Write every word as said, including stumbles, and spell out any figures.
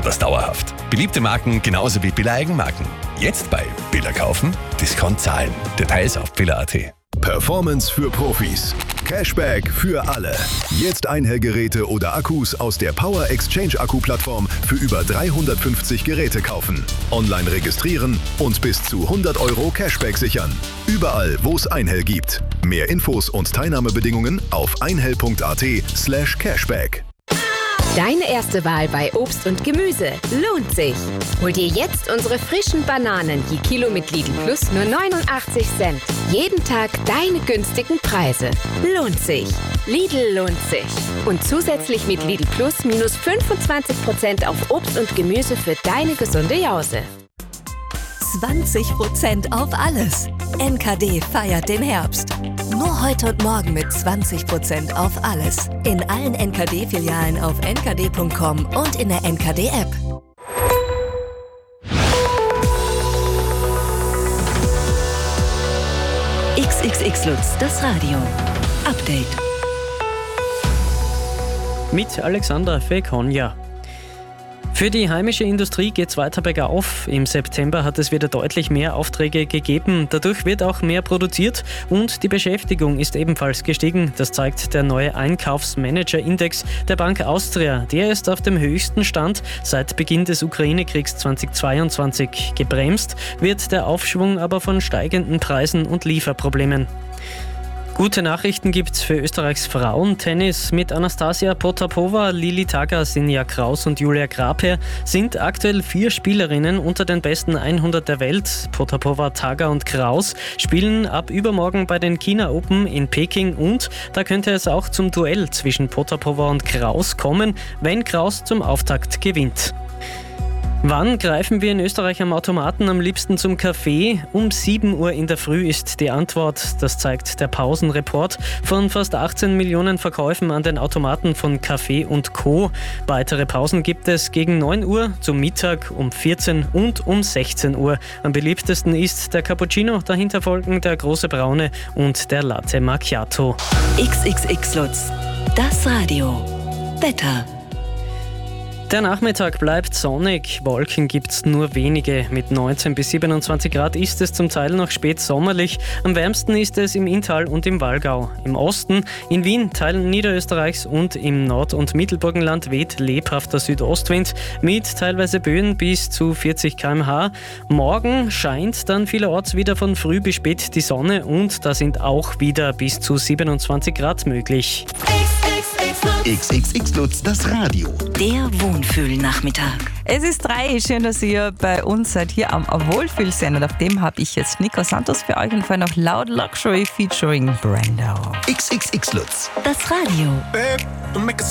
das dauerhaft. Beliebte Marken genauso wie Billa Eigenmarken. Jetzt bei Billa kaufen, Discount zahlen. Details auf billa punkt at. Performance für Profis. Cashback für alle. Jetzt Einhellgeräte oder Akkus aus der Power Exchange Akku-Plattform für über dreihundertfünfzig Geräte kaufen. Online registrieren und bis zu hundert Euro Cashback sichern. Überall, wo es Einhell gibt. Mehr Infos und Teilnahmebedingungen auf einhell punkt at slash cashback. Deine erste Wahl bei Obst und Gemüse lohnt sich. Hol dir jetzt unsere frischen Bananen je Kilo mit Lidl Plus nur neunundachtzig Cent. Jeden Tag deine günstigen Preise. Lohnt sich. Lidl lohnt sich. Und zusätzlich mit Lidl Plus minus fünfundzwanzig Prozent auf Obst und Gemüse für deine gesunde Jause. zwanzig Prozent auf alles. N K D feiert den Herbst. Nur heute und morgen mit zwanzig Prozent auf alles. In allen N K D-Filialen auf n k d punkt com und in der N K D-App. X X X Lutz, das Radio. Update. Mit Alexandra Fekonja. Für die heimische Industrie geht es weiter bergauf. Im September hat es wieder deutlich mehr Aufträge gegeben. Dadurch wird auch mehr produziert und die Beschäftigung ist ebenfalls gestiegen. Das zeigt der neue Einkaufsmanager-Index der Bank Austria. Der ist auf dem höchsten Stand seit Beginn des Ukraine-Kriegs zweitausendzweiundzwanzig. Gebremst wird der Aufschwung aber von steigenden Preisen und Lieferproblemen. Gute Nachrichten gibt's für Österreichs Frauentennis. Mit Anastasia Potapova, Lili Tagger, Sinja Kraus und Julia Graper sind aktuell vier Spielerinnen unter den besten hundert der Welt. Potapova, Tagger und Kraus spielen ab übermorgen bei den China Open in Peking und da könnte es auch zum Duell zwischen Potapova und Kraus kommen, wenn Kraus zum Auftakt gewinnt. Wann greifen wir in Österreich am Automaten am liebsten zum Kaffee? Um sieben Uhr in der Früh ist die Antwort. Das zeigt der Pausenreport von fast achtzehn Millionen Verkäufen an den Automaten von Kaffee und Co. Weitere Pausen gibt es gegen neun Uhr, zum Mittag, um vierzehn und um sechzehn Uhr. Am beliebtesten ist der Cappuccino, dahinter folgen der große Braune und der Latte Macchiato. X X X Lutz, das Radio. Wetter. Der Nachmittag bleibt sonnig, Wolken gibt's nur wenige. Mit neunzehn bis siebenundzwanzig Grad ist es zum Teil noch spät sommerlich. Am wärmsten ist es im Inntal und im Wallgau. Im Osten, in Wien, Teilen Niederösterreichs und im Nord- und Mittelburgenland weht lebhafter Südostwind mit teilweise Böen bis zu vierzig Kilometer pro Stunde. Morgen scheint dann vielerorts wieder von früh bis spät die Sonne und da sind auch wieder bis zu siebenundzwanzig Grad möglich. X X X Lutz, das Radio. Der Wohnfühlnachmittag. Es ist drei. Schön, dass ihr bei uns seid hier am Wohlfühlsender. Und auf dem habe ich jetzt Nico Santos für euch und vorher noch Loud Luxury featuring Brando. X X X Lutz. Das Radio.